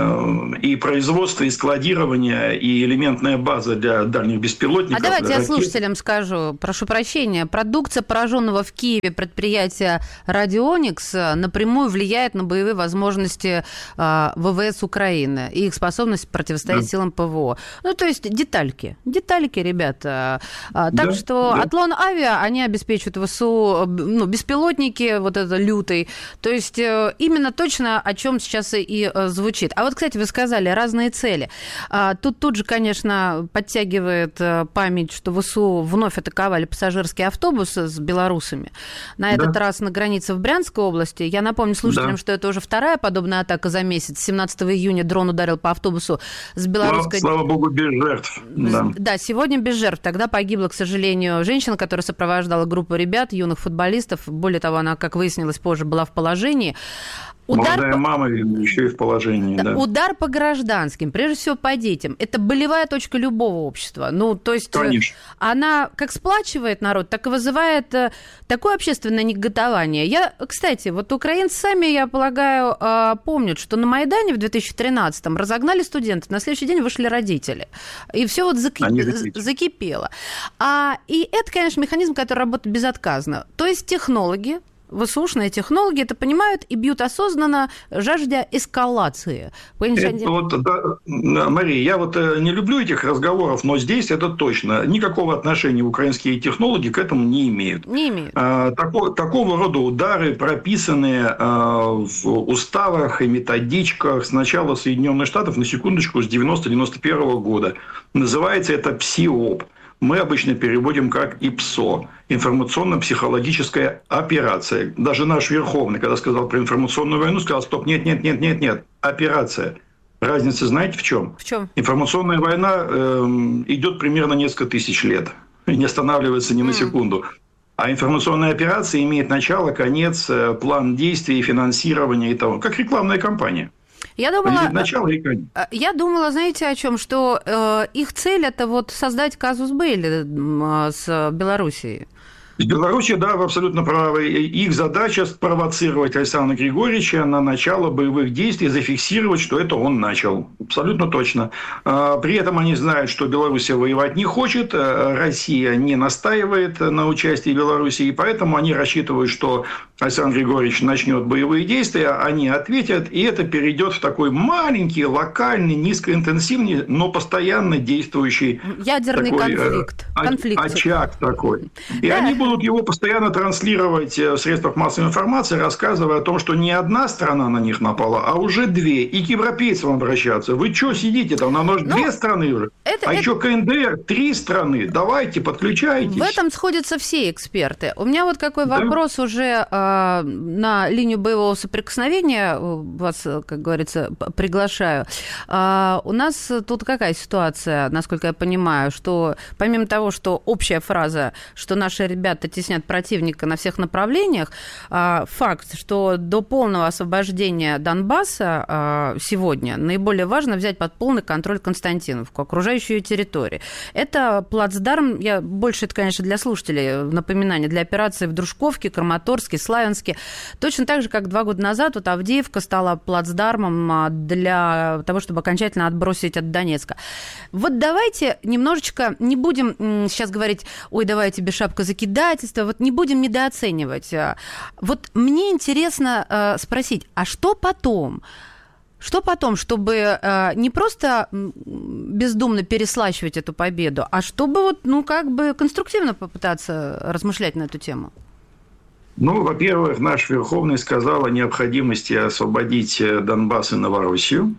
э, и производство, и складирование, и элементная база для дальних беспилотников. А давайте я ракет. слушателям скажу, прошу прощения, продукция пораженного в Киеве предприятия «Радионикс» напрямую влияет на боевые возможности э, ВВС Украины и их способность противостоять да. силам ПВО. Ну, то есть детальки, детальки, ребята. Так да, что да. Атлон Авиа, они обеспечивают ВСУ, ну, беспилотники, вот это лютый. То есть именно точно о чем сейчас и звучит. А вот, кстати, вы сказали разные цели. Тут тут же, конечно, подтягивает память, что ВСУ вновь атаковали пассажирские автобусы с белорусами. На этот да. раз на границе в Брянской области. Я напомню слушателям, да. что это уже вторая подобная атака за месяц. семнадцатого июня дрон ударил по автобусу с белорусской... Слава, слава богу, без жертв. Да. да, сегодня без жертв. Тогда погибла, к сожалению, женщина, которая сопровождала группу ребят, юных футболистов. Более того, она, как выяснилось позже, была в положении. Удар Молодая по... мама еще и в положении, да. Удар по гражданским, прежде всего по детям, это болевая точка любого общества. Ну, то есть Конечно. Она как сплачивает народ, так и вызывает такое общественное негодование. Я, кстати, вот украинцы сами, я полагаю, помнят, что на Майдане в две тысячи тринадцатом разогнали студентов, на следующий день вышли родители. И все вот закип... закипело. А, и это, конечно, механизм, который работает безотказно. То есть технологи, ВСУшные технологи это понимают и бьют осознанно, жаждя эскалации. Это вот, да, Мария, я вот не люблю этих разговоров, но здесь это точно. Никакого отношения украинские технологи к этому не имеют. Не имеют. А, тако, такого рода удары прописаны а, в уставах и методичках сначала Соединенных Штатов, на секундочку, с девяносто девяносто первого года. Называется это ПСИОП. Мы обычно переводим как ИПСО – информационно-психологическая операция. Даже наш Верховный, когда сказал про информационную войну, сказал: стоп, нет, нет, нет, нет, нет, операция. Разница знаете в чем? В чем? Информационная война э, идет примерно несколько тысяч лет, не останавливается ни на секунду. А информационная операция имеет начало, конец, план действий, финансирование и того, как рекламная кампания. Я думала, начало и конец. Я думала, знаете, о чем? Что э, их цель это вот создать казус Белли э, с Белоруссией. С Белоруссией, да, вы абсолютно правы. Их задача спровоцировать Александра Григорьевича на начало боевых действий, зафиксировать, что это он начал. Абсолютно точно. При этом они знают, что Белоруссия воевать не хочет, Россия не настаивает на участии Белоруссии, и поэтому они рассчитывают, что Александр Григорьевич начнет боевые действия, они ответят, и это перейдет в такой маленький, локальный, низкоинтенсивный, но постоянно действующий ядерный такой, конфликт. О- конфликт. очаг такой. И да. они будут его постоянно транслировать в средствах массовой информации, рассказывая о том, что не одна страна на них напала, а уже две. И к европейцам обращаться. Вы что сидите там? На нож две страны уже. Это, а это... еще КНДР три страны. Давайте, подключайтесь. В этом сходятся все эксперты. У меня вот какой да. вопрос уже э, на линию боевого соприкосновения. Вас, как говорится, приглашаю. Э, у нас тут какая ситуация, насколько я понимаю, что помимо того, что общая фраза, что наши ребята теснят противника на всех направлениях, факт, что до полного освобождения Донбасса сегодня наиболее важно взять под полный контроль Константиновку, окружающую территорию. Это плацдарм, я больше это, конечно, для слушателей напоминание, для операции в Дружковке, Краматорске, Славянске. Точно так же, как два года назад вот Авдеевка стала плацдармом для того, чтобы окончательно отбросить от Донецка. Вот давайте немножечко не будем сейчас говорить, ой, давайте без шапка закидательства, вот не будем недооценивать. Вот мне интересно э, спросить, а что потом? Что потом, чтобы э, не просто бездумно переслащивать эту победу, а чтобы вот, ну, как бы конструктивно попытаться размышлять на эту тему? Ну, во-первых, наш Верховный сказал о необходимости освободить Донбасс и Новороссию.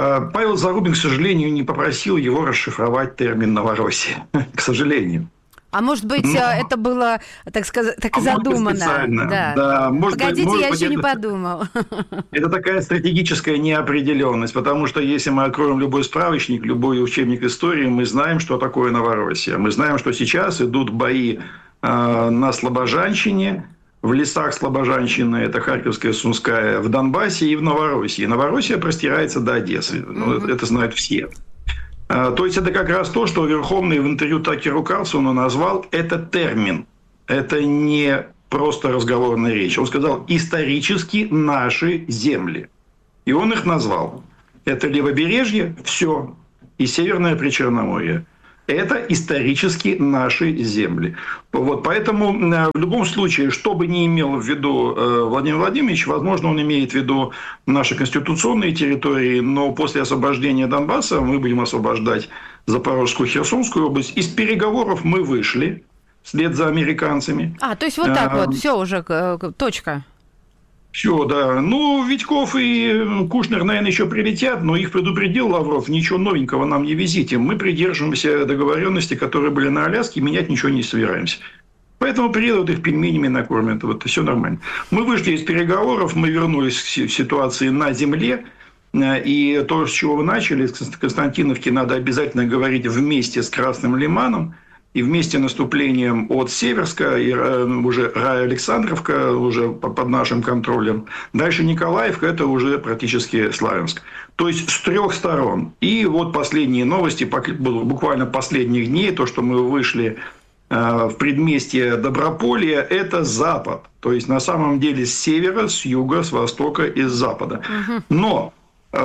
Павел Зарубин, к сожалению, не попросил его расшифровать термин «Новороссия». К сожалению. А может быть, Но... это было, так сказать, так и а задумано? Да. Да, может Погодите, быть, я может еще быть, не это... подумал. Это такая стратегическая неопределенность, потому что если мы откроем любой справочник, любой учебник истории, мы знаем, что такое Новороссия. Мы знаем, что сейчас идут бои э, на Слобожанщине, в лесах Слобожанщины, это Харьковская, Сумская, в Донбассе и в Новороссии. Новороссия простирается до Одессы. Mm-hmm. Это знают все. То есть, это как раз то, что Верховный в интервью Такеру Карлсону назвал, это термин. Это не просто разговорная речь. Он сказал «исторически наши земли». И он их назвал. Это левобережье, все, и Северное Причерноморье. Это исторически наши земли. Вот, поэтому в любом случае, что бы ни имел в виду Владимир Владимирович, возможно, он имеет в виду наши конституционные территории, но после освобождения Донбасса мы будем освобождать Запорожскую, Херсонскую область. Из переговоров мы вышли вслед за американцами. А, то есть вот так а, вот, все уже, точка. Все, да. Ну, Витьков и Кушнер, наверное, еще прилетят, но их предупредил Лавров, ничего новенького нам не везите. Мы придерживаемся договоренности, которые были на Аляске, менять ничего не собираемся. Поэтому приедут, их пельменями накормят, вот, все нормально. Мы вышли из переговоров, мы вернулись к ситуации на земле, и то, с чего вы начали, с Константиновки, надо обязательно говорить вместе с Красным Лиманом, и вместе наступлением от Северска, и уже Рая-Александровка, уже под нашим контролем. Дальше Николаевка, это уже практически Славянск. То есть, с трех сторон. И вот последние новости, буквально последних дней, то, что мы вышли в предместье Доброполья, это Запад. То есть, на самом деле, с севера, с юга, с востока и с запада. Но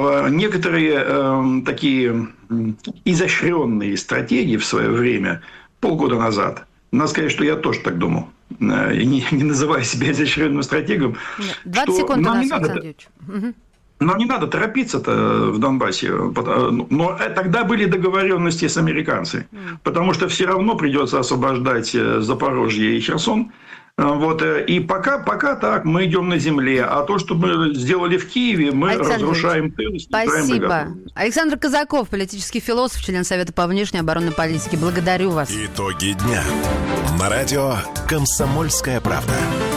некоторые такие изощренные стратегии в свое время, полгода назад. Надо сказать, что я тоже так думал. Не, не называя себя изощренным стратегом. двадцать секунд у нас, Александр Юрьевич. Нам не надо торопиться-то в Донбассе. Но тогда были договоренности с американцами. Потому что все равно придется освобождать Запорожье и Херсон. Вот, и пока, пока так, мы идем на земле. А то, что мы сделали в Киеве, мы Александр разрушаем тыл. Спасибо. Александр Казаков, политический философ, член Совета по внешней оборонной политике. Благодарю вас. Итоги дня. На радио «Комсомольская правда».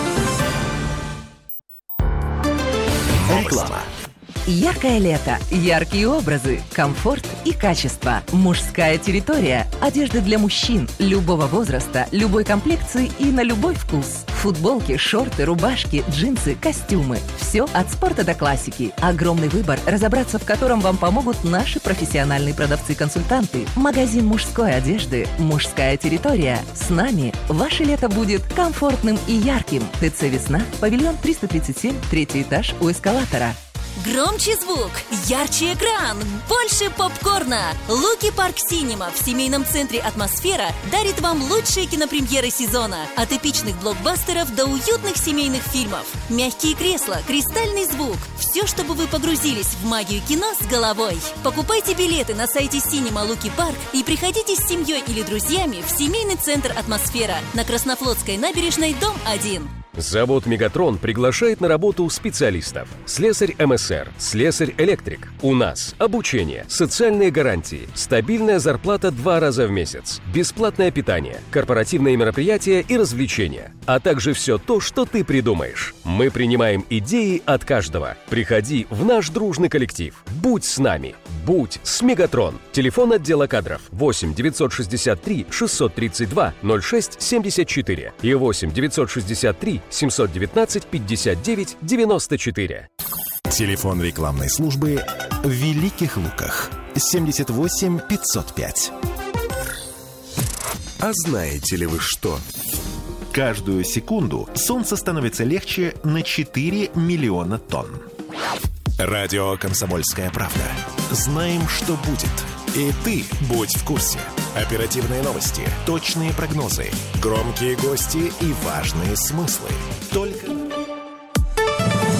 Реклама. Яркое лето, яркие образы, комфорт и качество. Мужская территория. Одежда для мужчин любого возраста, любой комплекции и на любой вкус. Футболки, шорты, рубашки, джинсы, костюмы. Все от спорта до классики. Огромный выбор, разобраться в котором вам помогут наши профессиональные продавцы-консультанты. Магазин мужской одежды «Мужская территория». С нами ваше лето будет комфортным и ярким. ТЦ «Весна», павильон триста тридцать семь, третий этаж у эскалатора. Громче звук, ярче экран, больше попкорна. Луки Парк Синема в семейном центре «Атмосфера» дарит вам лучшие кинопремьеры сезона. От эпичных блокбастеров до уютных семейных фильмов. Мягкие кресла, кристальный звук. Все, чтобы вы погрузились в магию кино с головой. Покупайте билеты на сайте Синема Луки Парк и приходите с семьей или друзьями в семейный центр «Атмосфера» на Краснофлотской набережной, дом один. Завод «Мегатрон» приглашает на работу специалистов. Слесарь эм эс эр, слесарь-электрик. У нас обучение, социальные гарантии, стабильная зарплата два раза в месяц, бесплатное питание, корпоративные мероприятия и развлечения, а также все то, что ты придумаешь. Мы принимаем идеи от каждого. Приходи в наш дружный коллектив. Будь с нами. Будь с «Мегатрон». Телефон отдела кадров восемь девятьсот шестьдесят три шестьсот тридцать два ноль шесть семьдесят четыре и восемь девятьсот шестьдесят три семьсот девятнадцать пятьдесят девять девяносто четыре. Телефон рекламной службы в Великих Луках семьдесят восемь пятьсот пять. А знаете ли вы что? Каждую секунду Солнце становится легче на четыре миллиона тонн. Радио «Комсомольская правда». Знаем, что будет. И ты будь в курсе. Оперативные новости, точные прогнозы, громкие гости и важные смыслы. Только...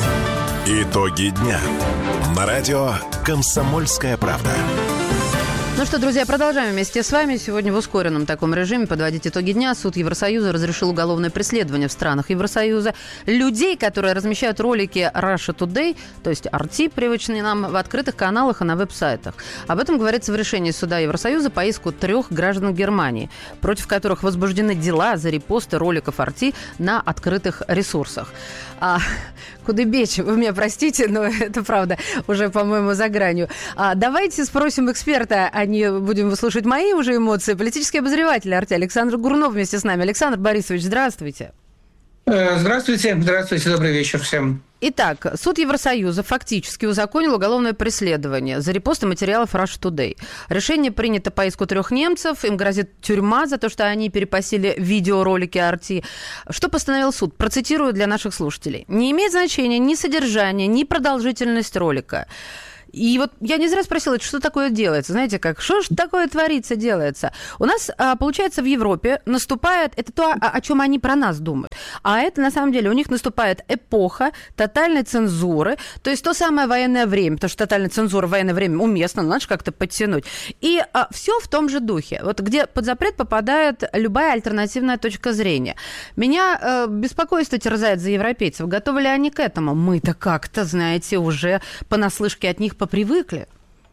Итоги дня. На радио «Комсомольская правда». Ну что, друзья, продолжаем вместе с вами. Сегодня в ускоренном таком режиме подводить итоги дня. Суд Евросоюза разрешил уголовное преследование в странах Евросоюза людей, которые размещают ролики Russia Today, то есть ар ти, привычные нам, в открытых каналах и на веб-сайтах. Об этом говорится в решении Суда Евросоюза по иску трех граждан Германии, против которых возбуждены дела за репосты роликов ар ти на открытых ресурсах. А, Кудыбеч, вы меня простите, но это правда уже, по-моему, за гранью. А, давайте спросим эксперта, а не будем выслушивать мои уже эмоции. Политический обозреватель ар ти Александр Гурнов вместе с нами. Александр Борисович, здравствуйте. Здравствуйте, здравствуйте, добрый вечер всем. Итак, суд Евросоюза фактически узаконил уголовное преследование за репосты материалов Russia Today. Решение принято по иску трех немцев. Им грозит тюрьма за то, что они перепостили видеоролики ар ти. Что постановил суд? Процитирую для наших слушателей. Не имеет значения ни содержание, ни продолжительность ролика. И вот я не зря спросила, что такое делается. Знаете, как, что же такое творится, делается? У нас, получается, в Европе наступает, это то, о чем они про нас думают. А это, на самом деле, у них наступает эпоха тотальной цензуры, то есть то самое военное время, потому что тотальная цензура в военное время уместно, надо же как-то подтянуть. И а, все в том же духе. Вот где под запрет попадает любая альтернативная точка зрения. Меня э, беспокойство терзает за европейцев. Готовы ли они к этому? Мы-то как-то, знаете, уже понаслышке от них попривыкли.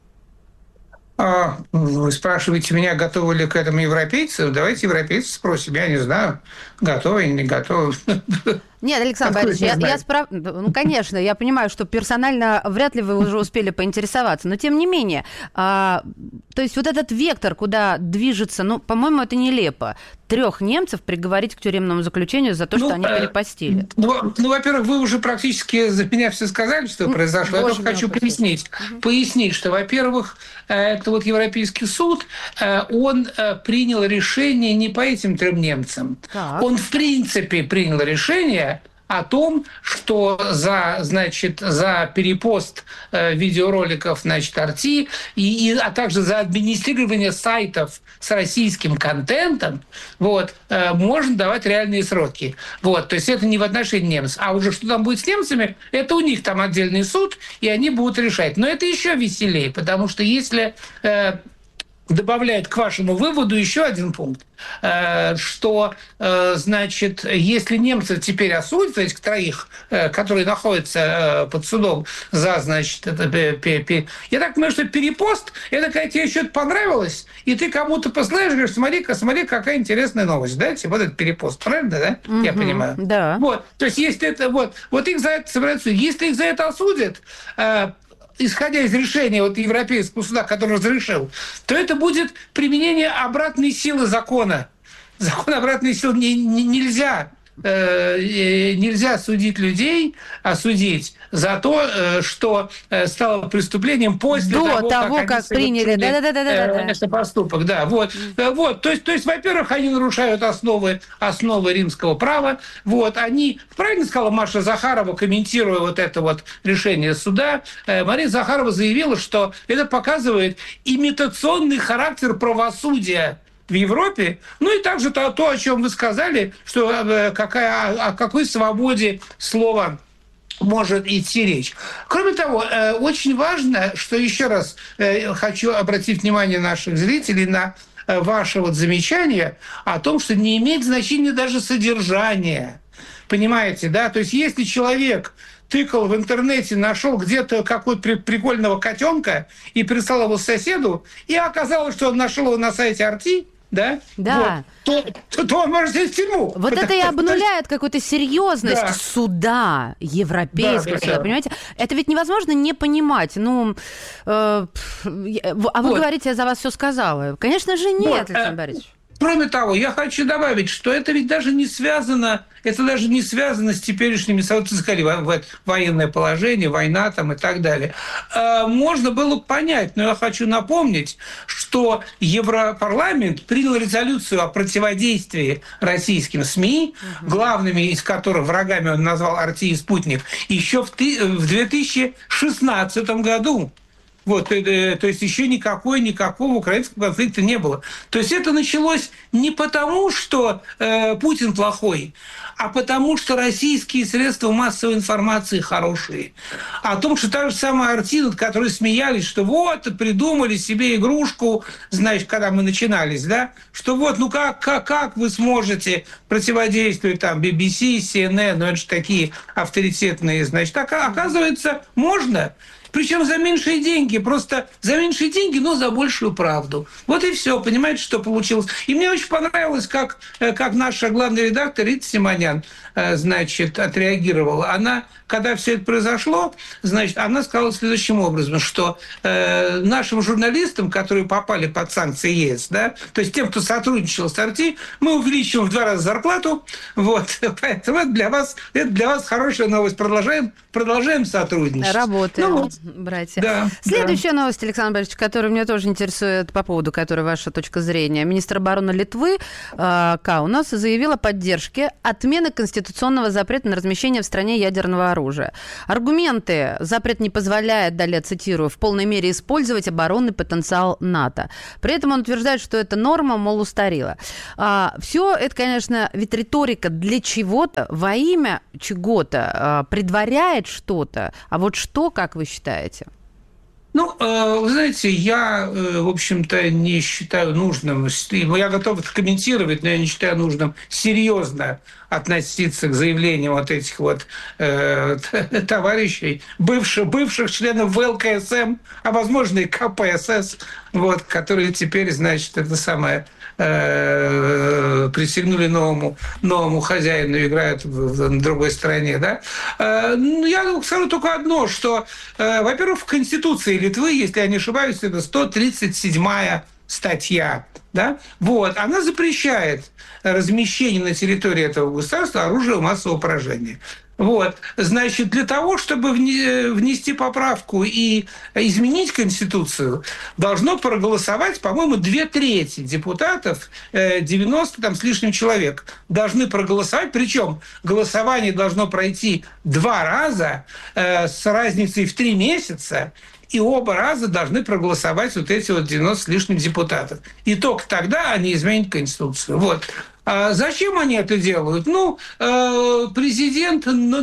А, вы спрашиваете меня, готовы ли к этому европейцы? Давайте европейцев спросим. Я не знаю, готовы или не готовы. Нет, Александр Борисович, я, я справ... ну, конечно, я понимаю, что персонально вряд ли вы уже успели поинтересоваться, но тем не менее, а, то есть вот этот вектор, куда движется, ну, по-моему, это нелепо, трех немцев приговорить к тюремному заключению за то, что ну, они перепостили. Э, ну, ну, во-первых, вы уже практически за меня все сказали, что произошло. Боже, я только хочу пояснить, угу. пояснить, что, во-первых, это вот Европейский суд, он принял решение не по этим трем немцам. Так. Он, в принципе, принял решение о том, что за, значит, за перепост э, видеороликов, значит, ар ти, и, и, а также за администрирование сайтов с российским контентом, вот, э, можно давать реальные сроки. Вот, то есть это не в отношении немцев. А уже что там будет с немцами, это у них там отдельный суд, и они будут решать. Но это еще веселее, потому что если... Э, добавляет к вашему выводу еще один пункт, что, значит, если немцы теперь осудят этих троих, которые находятся под судом за, значит, это, я так понимаю, что перепост, это когда тебе что-то понравилось, и ты кому-то посылаешь, говоришь, смотри-ка, смотри, какая интересная новость, да, типа вот этот перепост, правильно, да, угу, я понимаю? Да. Вот, то есть если это, вот, вот их за это собираются, если их за это осудят, исходя из решения вот Европейского суда, который разрешил, то это будет применение обратной силы закона. Закон обратной силы не, не, нельзя, э, нельзя судить людей, осудить за то, э, что стало преступлением после До того, того, как, как приняли да, да, да, да, да. это поступок. Да, вот. Вот. То есть, то есть, во-первых, они нарушают основы, основы римского права. Вот. Они, правильно сказала Маша Захарова, комментируя вот это вот решение суда, Мария Захарова заявила, что это показывает имитационный характер правосудия в Европе, ну и также то, то о чем вы сказали, что какая, о какой свободе слова может идти речь. Кроме того, очень важно, что еще раз хочу обратить внимание наших зрителей на ваше вот замечание о том, что не имеет значения даже содержание. Понимаете, да? То есть если человек тыкал в интернете, нашел где-то какого-то прикольного котенка и прислал его соседу, и оказалось, что он нашел его на сайте ар ти, да, да. Вот, то, то, то он может сесть в тюрьму. Вот это и обнуляет какую-то серьезность да. суда европейского да, да, суда, да. понимаете? Это ведь невозможно не понимать. Ну, э, а вы вот. говорите, я за вас все сказала. Конечно же нет, вот. Александр Борисович. Кроме того, я хочу добавить, что это ведь даже не связано, это даже не связано с теперешними, вот сказали, военное положение, война там и так далее. Можно было понять, но я хочу напомнить, что Европарламент принял резолюцию о противодействии российским СМИ, угу. главными из которых врагами он назвал ар ти и «Спутник», еще в две тысячи шестнадцатом году. Вот, э, то есть еще никакой, никакого украинского конфликта не было. То есть это началось не потому, что э, Путин плохой, а потому, что российские средства массовой информации хорошие. О том, что та же самая Арти, над которой смеялись, что вот, придумали себе игрушку, значит, когда мы начинались, да, что вот, ну как, как, как вы сможете противодействовать там би би си, си эн эн, ну это же такие авторитетные, значит, так, оказывается, можно. Причем за меньшие деньги, просто за меньшие деньги, но за большую правду. Вот и все, понимаете, что получилось. И мне очень понравилось, как, как наша главный редактор Рита Симонян, значит, отреагировала. Она, когда все это произошло, значит, она сказала следующим образом, что э, нашим журналистам, которые попали под санкции ЕС, да, то есть тем, кто сотрудничал с Арти, мы увеличиваем в два раза зарплату. Вот, поэтому это для вас, это для вас хорошая новость. Продолжаем, продолжаем сотрудничать. Работаем. Ну, братья. Да, Следующая да. новость, Александр Борисович, которая меня тоже интересует, по поводу которой ваша точка зрения. Министр обороны Литвы э, Каунас заявил о поддержке отмены конституционного запрета на размещение в стране ядерного оружия. Аргументы: запрет не позволяет, далее цитирую, в полной мере использовать оборонный потенциал НАТО. При этом он утверждает, что эта норма, мол, устарела. А, все это, конечно, ведь риторика для чего-то, во имя чего-то, а, предваряет что-то. А вот что, как вы считаете? Ну, вы знаете, я, в общем-то, не считаю нужным, я готов это комментировать, но я не считаю нужным серьезно относиться к заявлениям вот этих вот э, товарищей, бывших, бывших членов вэ эл ка эс эм, а возможно и ка пэ эс эс, вот, которые теперь, значит, это самое, э, присягнули новому, новому хозяину, играют в, в, на другой стороне. Да? Э, ну, я скажу только одно, что, э, во-первых, в Конституции Литвы, если я не ошибаюсь, это сто тридцать седьмая статья, да? Вот, она запрещает размещение на территории этого государства оружия массового поражения. Вот. Значит, для того, чтобы внести поправку и изменить Конституцию, должно проголосовать, по-моему, две трети депутатов, девяносто там с лишним человек, должны проголосовать. Причем голосование должно пройти два раза с разницей в три месяца. И оба раза должны проголосовать вот эти вот девяносто с лишним депутатов. И только тогда они изменят Конституцию. Вот. А зачем они это делают? Ну, э, президент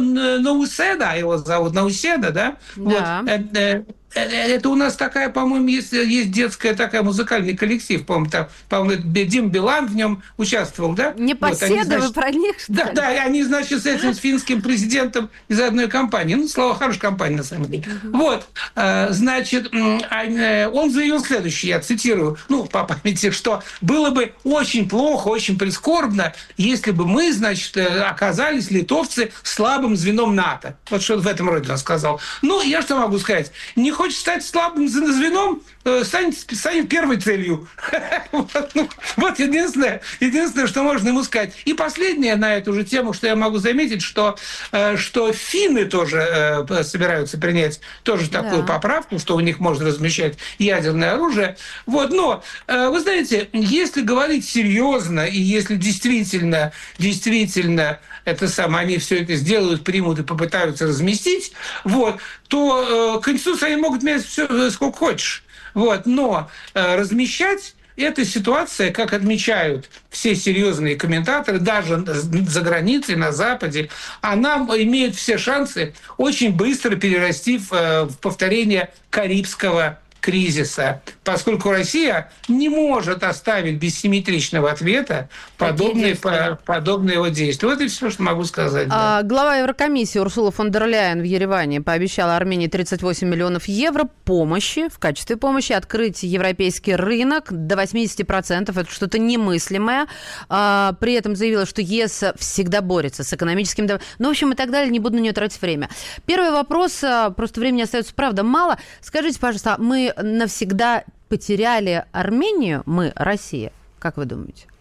Науседа, его зовут Науседа, да? Да. Вот, э, э, это у нас такая, по-моему, есть, есть детская такая музыкальный коллектив, по-моему, там, по-моему, Дим Билан в нем участвовал, да? Непоседа, вот, они, значит, вы про них, что да, ли? Да, они, значит, с этим с финским президентом из одной компании. Ну, слава, хорошая компания, на самом деле. Uh-huh. Вот, э, значит, э, он заявил следующее, я цитирую, ну, по памяти, что было бы очень плохо, очень прискорбно, если бы мы, значит, оказались, литовцы, слабым звеном НАТО. Вот что в этом роде он сказал. Ну, я что могу сказать? Не хочешь стать слабым звеном, станет, станет первой целью. Вот, ну, вот единственное, единственное, что можно ему сказать. И последнее на эту же тему, что я могу заметить, что, что финны тоже собираются принять тоже такую да. поправку, что у них можно размещать ядерное оружие. Вот, но, вы знаете, если говорить серьезно, и если действительно, действительно это самое, они все это сделают, примут и попытаются разместить, вот, то э, Конституцию они могут менять все, сколько хочешь. Вот, но э, размещать эта ситуация, как отмечают все серьезные комментаторы, даже за границей, на Западе, она имеет все шансы очень быстро перерасти в, в повторение Карибского кризиса, поскольку Россия не может оставить без симметричного ответа подобные, по, подобные его действия. Вот и все, что могу сказать. Да. А, глава Еврокомиссии Урсула фон дер Ляйен в Ереване пообещала Армении тридцать восемь миллионов евро помощи, в качестве помощи открыть европейский рынок до восемьдесят процентов. Это что-то немыслимое. А, при этом заявила, что ЕС всегда борется с экономическим... Ну, в общем, и так далее. Не буду на нее тратить время. Первый вопрос, просто времени остается, правда, мало. Скажите, пожалуйста, мы навсегда потеряли Армению, мы, Россия, как вы думаете?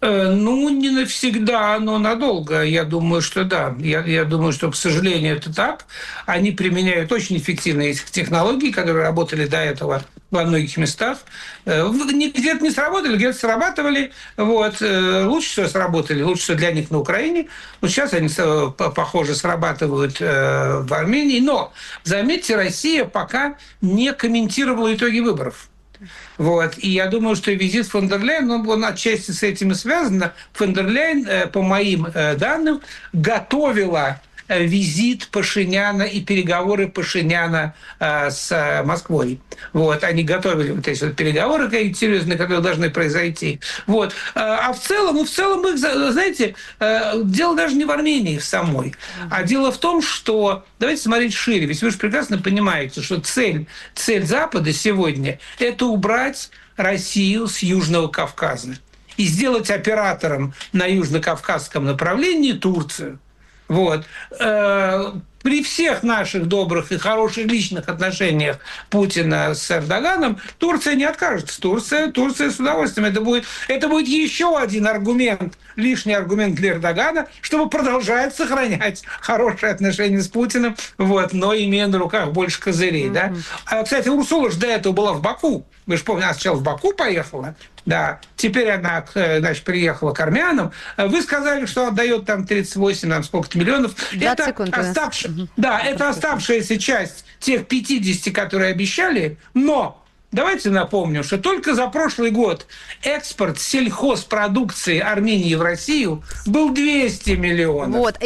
Ну, не навсегда, но надолго. Я думаю, что да. Я, я думаю, что, к сожалению, это так. Они применяют очень эффективные технологии, которые работали до этого во многих местах. Где-то не сработали, где-то срабатывали. Вот. Лучше всего сработали, лучше всего для них на Украине. Вот сейчас они, похоже, срабатывают в Армении. Но, заметьте, Россия пока не комментировала итоги выборов. Вот. И я думаю, что визит фон дер Ляйен, ну, он отчасти с этим и связан. Фон дер Ляйен, по моим данным, готовила визит Пашиняна и переговоры Пашиняна э, с Москвой. Вот. Они готовили вот эти вот переговоры какие-то серьезные, которые должны произойти. Вот. А в целом, ну, в целом, их, знаете, дело даже не в Армении в самой, а дело в том, что, давайте смотреть шире, ведь вы же прекрасно понимаете, что цель, цель Запада сегодня – это убрать Россию с Южного Кавказа и сделать оператором на южно-кавказском направлении Турцию. Вот. При всех наших добрых и хороших личных отношениях Путина с Эрдоганом Турция не откажется. Турция, Турция с удовольствием. Это будет, это будет еще один аргумент, лишний аргумент для Эрдогана, чтобы продолжать сохранять хорошие отношения с Путиным, вот, но имея на руках больше козырей. Mm-hmm. Да? А, кстати, Урсула же до этого была в Баку. Вы же помните, она сначала в Баку поехала, да, теперь она, значит, приехала к армянам. Вы сказали, что отдает там тридцать восемь, там сколько-то миллионов. Это, секунд, оставшая, угу. да, это оставшаяся часть тех пятидесяти, которые обещали, но давайте напомню, что только за прошлый год экспорт сельхозпродукции Армении в Россию был двести миллионов. Вот.